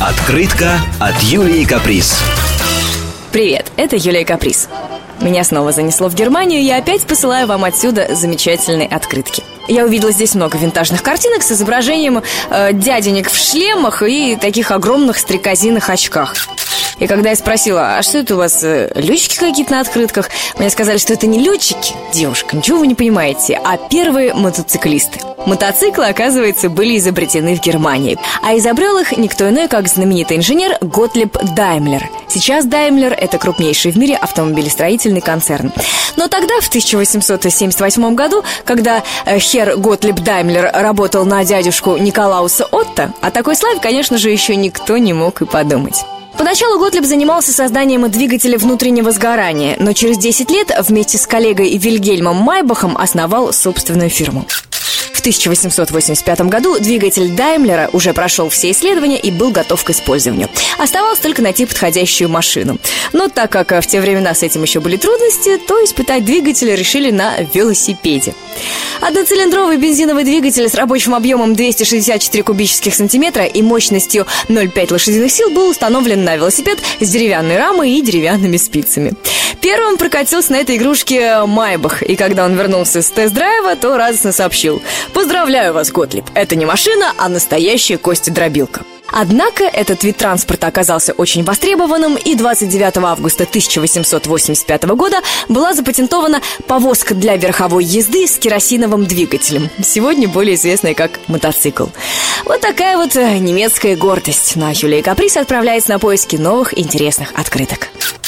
Открытка от Юлии Каприз. Привет, это Юлия Каприз. Меня снова занесло в Германию, и я опять посылаю вам отсюда замечательные открытки. Я увидела здесь много винтажных картинок с изображением дяденек в шлемах и таких огромных стрекозиных очках. И когда я спросила, а что это у вас, летчики какие-то на открытках? Мне сказали, что это не летчики, девушка, ничего вы не понимаете, а первые мотоциклисты. Мотоциклы, оказывается, были изобретены в Германии. А изобрел их никто иной, как знаменитый инженер Готлиб Даймлер. Сейчас Даймлер – это крупнейший в мире автомобилестроительный концерн. Но тогда, в 1878 году, когда херр Готлиб Даймлер работал на дядюшку Николауса Отто, о такой славе, конечно же, еще никто не мог и подумать. Поначалу Готлиб занимался созданием двигателя внутреннего сгорания, но через 10 лет вместе с коллегой Вильгельмом Майбахом основал собственную фирму. В 1885 году двигатель Даймлера уже прошел все исследования и был готов к использованию. Оставалось только найти подходящую машину. Но так как в те времена с этим еще были трудности, то испытать двигатель решили на велосипеде. Одноцилиндровый бензиновый двигатель с рабочим объемом 264 кубических сантиметра и мощностью 0,5 лошадиных сил был установлен на велосипед с деревянной рамой и деревянными спицами. Первым прокатился на этой игрушке Майбах, и когда он вернулся с тест-драйва, то радостно сообщил: «Поздравляю вас, Готлиб, это не машина, а настоящая костедробилка». Однако этот вид транспорта оказался очень востребованным, и 29 августа 1885 года была запатентована повозка для верховой езды с керосиновым двигателем, сегодня более известная как мотоцикл. Вот такая вот немецкая гордость. Ну а Юлия Каприз отправляется на поиски новых интересных открыток.